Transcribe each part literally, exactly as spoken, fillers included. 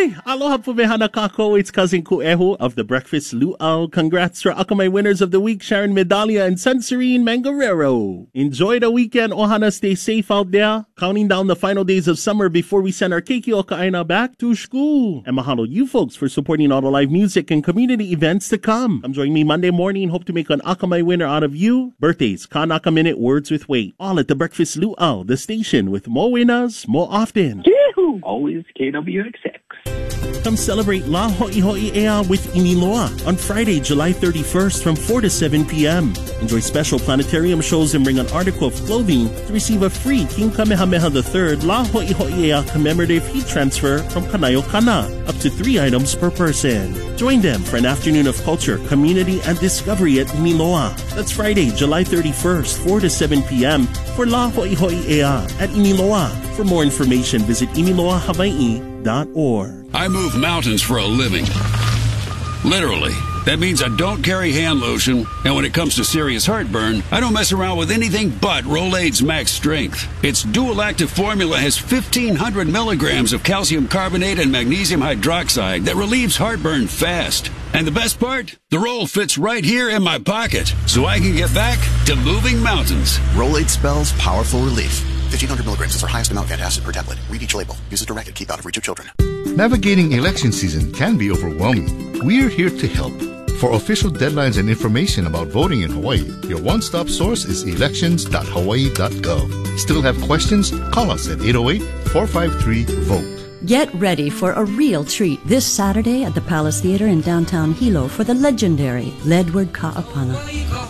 Hi, aloha pumehana kako. It's Cousin Kueho of the Breakfast Luau. Congrats for Akamai winners of the week, Sharon Medalia and Sensorine Mangarero. Enjoy the weekend, ohana. Stay safe out there. Counting down the final days of summer before we send our keiki o ka'aina back to school. And mahalo you folks for supporting all the live music and community events to come. Come join me Monday morning. Hope to make an Akamai winner out of you. Birthdays, Kanaka Minute, Words with Weight. All at the Breakfast Luau, the station with more winners, more often. Yahoo! Always K W X X. Come celebrate La Ho'iho'i Ea with Iniloa on Friday, July thirty-first from four to seven p.m. Enjoy special planetarium shows and bring an article of clothing to receive a free King Kamehameha the third La Ho'iho'i Ea commemorative heat transfer from Kanayo Kana, up to three items per person. Join them for an afternoon of culture, community, and discovery at Iniloa. That's Friday, July thirty-first, four to seven p.m. for La Ho'iho'i Ea at Iniloa. For more information, visit iniloa hawaii dot org. I move mountains for a living. Literally. That means I don't carry hand lotion, and when it comes to serious heartburn, I don't mess around with anything but Rolaids Max Strength. Its dual active formula has fifteen hundred milligrams of calcium carbonate and magnesium hydroxide that relieves heartburn fast. And the best part? The roll fits right here in my pocket, so I can get back to moving mountains. Rolaids spells powerful relief. fifteen hundred milligrams is our highest amount of antacid per tablet. Read each label. Use as directed. Keep out of reach of children. Navigating election season can be overwhelming. We're here to help. For official deadlines and information about voting in Hawaii, your one-stop source is elections dot hawaii dot gov. Still have questions? Call us at eight oh eight, four five three, VOTE. Get ready for a real treat this Saturday at the Palace Theater in downtown Hilo for the legendary Ledward Ka'apana,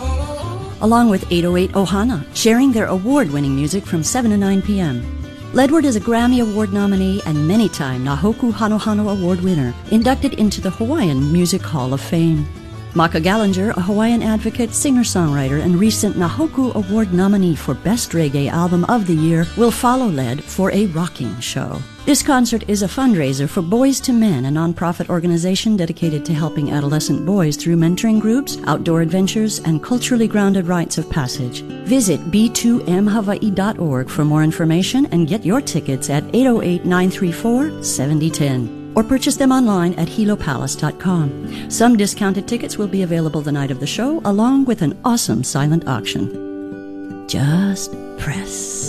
along with eight oh eight Ohana, sharing their award-winning music from seven to nine p.m. Ledward is a Grammy Award nominee and many-time Nahoku Hanohano Award winner, inducted into the Hawaiian Music Hall of Fame. Maka Gallinger, a Hawaiian advocate, singer-songwriter, and recent Nahoku Award nominee for Best Reggae Album of the Year, will follow Led for a rocking show. This concert is a fundraiser for Boys to Men, a nonprofit organization dedicated to helping adolescent boys through mentoring groups, outdoor adventures, and culturally grounded rites of passage. Visit b two m hawaii dot org for more information and get your tickets at eight oh eight, nine three four, seven oh one oh. Or purchase them online at hilo palace dot com. Some discounted tickets will be available the night of the show, along with an awesome silent auction. Just press.